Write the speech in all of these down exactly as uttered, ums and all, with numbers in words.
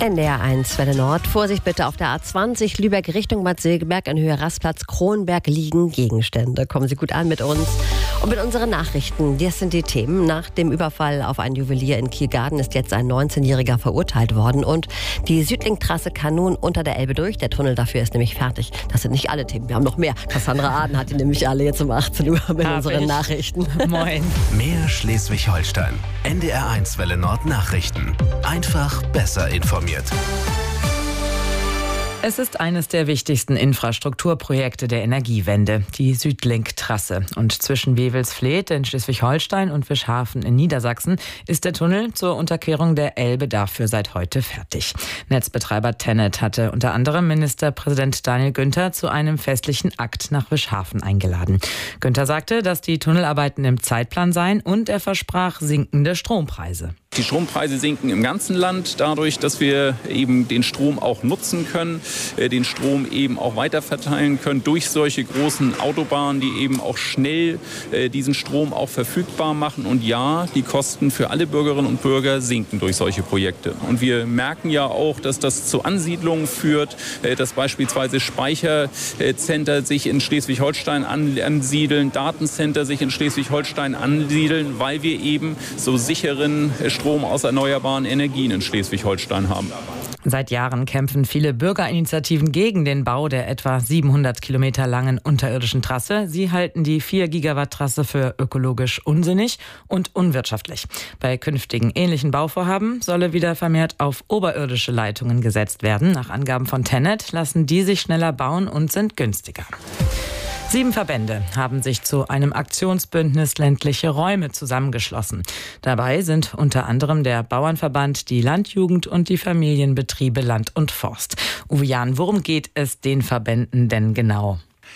N D R eins Welle Nord. Vorsicht bitte auf der A zwanzig Lübeck Richtung Bad Segeberg in Höhe Rastplatz Kronberg liegen Gegenstände. Kommen Sie gut an mit uns und mit unseren Nachrichten. Das sind die Themen. Nach dem Überfall auf einen Juwelier in Kielgarden ist jetzt ein neunzehnjähriger verurteilt worden und die Südlink-Trasse kann nun unter der Elbe durch. Der Tunnel dafür ist nämlich fertig. Das sind nicht alle Themen. Wir haben noch mehr. Cassandra Aden hat die nämlich alle jetzt um achtzehn Uhr mit Hab unseren ich. Nachrichten. Moin. Mehr Schleswig-Holstein. N D R eins Welle Nord Nachrichten. Einfach besser informiert. Es ist eines der wichtigsten Infrastrukturprojekte der Energiewende, die Südlink-Trasse. Und zwischen Wewelsfleth in Schleswig-Holstein und Wischhafen in Niedersachsen ist der Tunnel zur Unterquerung der Elbe dafür seit heute fertig. Netzbetreiber TenneT hatte unter anderem Ministerpräsident Daniel Günther zu einem festlichen Akt nach Wischhafen eingeladen. Günther sagte, dass die Tunnelarbeiten im Zeitplan seien und er versprach sinkende Strompreise. Die Strompreise sinken im ganzen Land dadurch, dass wir eben den Strom auch nutzen können, den Strom eben auch weiterverteilen können durch solche großen Autobahnen, die eben auch schnell diesen Strom auch verfügbar machen. Und ja, die Kosten für alle Bürgerinnen und Bürger sinken durch solche Projekte. Und wir merken ja auch, dass das zu Ansiedlungen führt, dass beispielsweise Speichercenter sich in Schleswig-Holstein ansiedeln, Datencenter sich in Schleswig-Holstein ansiedeln, weil wir eben so sicheren Strom aus erneuerbaren Energien in Schleswig-Holstein haben. Seit Jahren kämpfen viele Bürgerinitiativen gegen den Bau der etwa siebenhundert Kilometer langen unterirdischen Trasse. Sie halten die vier Gigawatt Trasse für ökologisch unsinnig und unwirtschaftlich. Bei künftigen ähnlichen Bauvorhaben solle wieder vermehrt auf oberirdische Leitungen gesetzt werden. Nach Angaben von TenneT lassen die sich schneller bauen und sind günstiger. Sieben Verbände haben sich zu einem Aktionsbündnis ländliche Räume zusammengeschlossen. Dabei sind unter anderem der Bauernverband, die Landjugend und die Familienbetriebe Land und Forst. Uwe Jahn, worum geht es den Verbänden denn genau?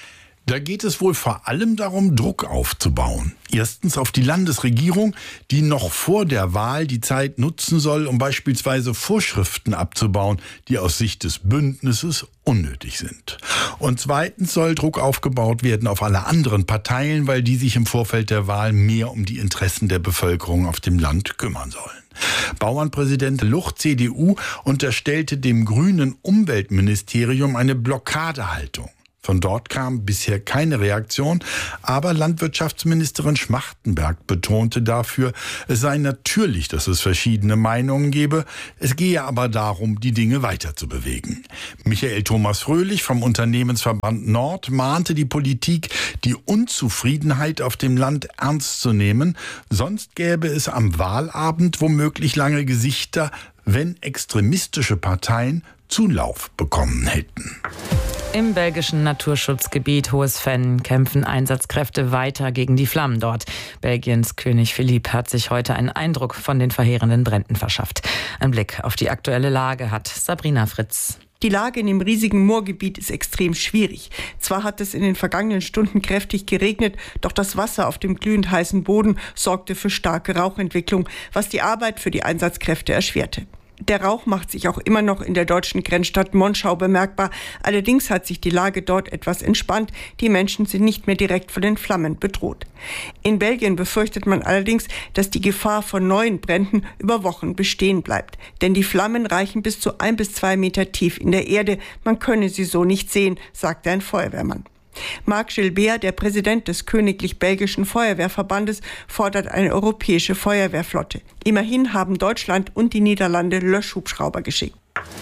Da geht es wohl vor allem darum, Druck aufzubauen. Erstens auf die Landesregierung, die noch vor der Wahl die Zeit nutzen soll, um beispielsweise Vorschriften abzubauen, die aus Sicht des Bündnisses unnötig sind. Und zweitens soll Druck aufgebaut werden auf alle anderen Parteien, weil die sich im Vorfeld der Wahl mehr um die Interessen der Bevölkerung auf dem Land kümmern sollen. Bauernpräsident Luch, C D U, unterstellte dem grünen Umweltministerium eine Blockadehaltung. Von dort kam bisher keine Reaktion, aber Landwirtschaftsministerin Schmachtenberg betonte dafür, es sei natürlich, dass es verschiedene Meinungen gebe, es gehe aber darum, die Dinge weiterzubewegen. Michael Thomas Fröhlich vom Unternehmensverband Nord mahnte die Politik, die Unzufriedenheit auf dem Land ernst zu nehmen, sonst gäbe es am Wahlabend womöglich lange Gesichter, wenn extremistische Parteien Zulauf bekommen hätten. Im belgischen Naturschutzgebiet Hohes Venn kämpfen Einsatzkräfte weiter gegen die Flammen dort. Belgiens König Philipp hat sich heute einen Eindruck von den verheerenden Bränden verschafft. Ein Blick auf die aktuelle Lage hat Sabrina Fritz. Die Lage in dem riesigen Moorgebiet ist extrem schwierig. Zwar hat es in den vergangenen Stunden kräftig geregnet, doch das Wasser auf dem glühend heißen Boden sorgte für starke Rauchentwicklung, was die Arbeit für die Einsatzkräfte erschwerte. Der Rauch macht sich auch immer noch in der deutschen Grenzstadt Monschau bemerkbar. Allerdings hat sich die Lage dort etwas entspannt. Die Menschen sind nicht mehr direkt von den Flammen bedroht. In Belgien befürchtet man allerdings, dass die Gefahr von neuen Bränden über Wochen bestehen bleibt. Denn die Flammen reichen bis zu ein bis zwei Meter tief in der Erde. Man könne sie so nicht sehen, sagte ein Feuerwehrmann. Marc Gilbert, der Präsident des Königlich-Belgischen Feuerwehrverbandes, fordert eine europäische Feuerwehrflotte. Immerhin haben Deutschland und die Niederlande Löschhubschrauber geschickt.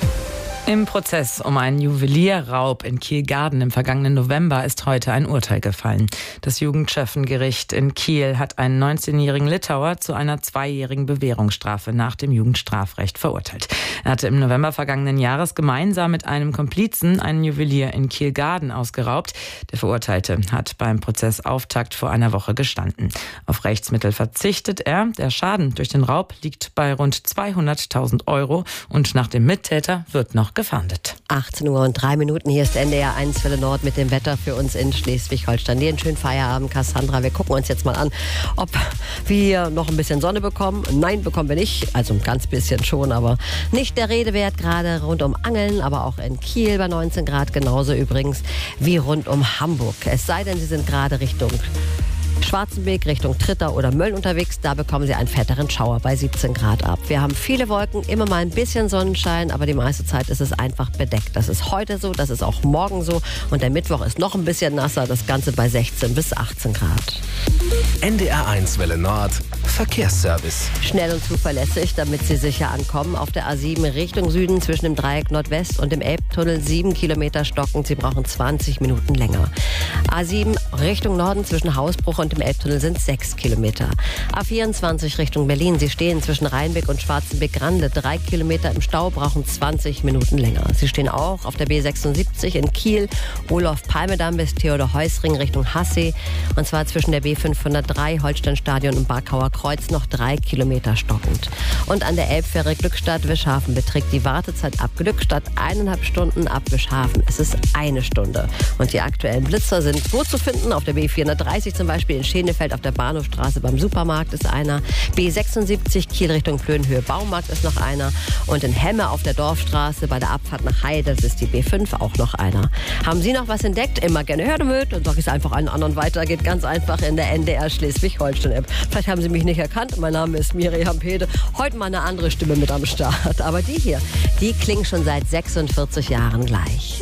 Im Prozess um einen Juwelierraub in Kielgarden im vergangenen November ist heute ein Urteil gefallen. Das Jugendschöffengericht in Kiel hat einen neunzehnjährigen Litauer zu einer zweijährigen Bewährungsstrafe nach dem Jugendstrafrecht verurteilt. Er hatte im November vergangenen Jahres gemeinsam mit einem Komplizen einen Juwelier in Kielgarden ausgeraubt. Der Verurteilte hat beim Prozessauftakt vor einer Woche gestanden. Auf Rechtsmittel verzichtet er. Der Schaden durch den Raub liegt bei rund zweihunderttausend Euro und nach dem Mittäter wird noch gefahndet. achtzehn Uhr und drei Minuten. Hier ist N D R eins Welle Nord mit dem Wetter für uns in Schleswig-Holstein. Dir einen schönen Feierabend, Cassandra. Wir gucken uns jetzt mal an, ob wir noch ein bisschen Sonne bekommen. Nein, bekommen wir nicht. Also ein ganz bisschen schon, aber nicht der Rede wert. Gerade rund um Angeln, aber auch in Kiel bei neunzehn Grad. Genauso übrigens wie rund um Hamburg. Es sei denn, Sie sind gerade Richtung Schwarzenbeek Richtung Tritter oder Mölln unterwegs, da bekommen Sie einen fetteren Schauer bei siebzehn Grad ab. Wir haben viele Wolken, immer mal ein bisschen Sonnenschein, aber die meiste Zeit ist es einfach bedeckt. Das ist heute so, das ist auch morgen so und der Mittwoch ist noch ein bisschen nasser, das Ganze bei sechzehn bis achtzehn Grad. N D R eins Welle Nord Verkehrsservice. Schnell und zuverlässig, damit Sie sicher ankommen. Auf der A sieben Richtung Süden zwischen dem Dreieck Nordwest und dem Elbtunnel sieben Kilometer stockend. Sie brauchen zwanzig Minuten länger. A sieben Richtung Norden zwischen Hausbruch und dem Elbtunnel sind sechs Kilometer. A vierundzwanzig Richtung Berlin. Sie stehen zwischen Rheinbeck und Schwarzenbeck-Grande. drei Kilometer im Stau, brauchen zwanzig Minuten länger. Sie stehen auch auf der B sechsundsiebzig in Kiel. Olof-Palme-Damm bis Theodor-Heuss-Ring Richtung Hassee. Und zwar zwischen der B fünfhundertdrei Holsteinstadion und Barkauer Kreuz noch drei Kilometer stockend. Und an der Elbfähre Glückstadt-Wischhafen beträgt die Wartezeit ab Glückstadt eineinhalb Stunden, ab Wischhafen ist es eine Stunde. Und die aktuellen Blitzer sind wo zu finden? Auf der B vierhundertdreißig zum Beispiel in Schenefeld auf der Bahnhofstraße beim Supermarkt ist einer. B sechsundsiebzig Kiel Richtung Plönhöhe Baumarkt ist noch einer. Und in Hemme auf der Dorfstraße bei der Abfahrt nach Heide, das ist die B fünf, auch noch einer. Haben Sie noch was entdeckt? Immer gerne her damit. Dann sage ich es einfach allen anderen weiter. Geht ganz einfach in der N D R Schleswig-Holstein-App. Vielleicht haben Sie mich nicht erkannt. Mein Name ist Miriam Pede. Heute mal eine andere Stimme mit am Start. Aber die hier, die klingt schon seit sechsundvierzig Jahren gleich.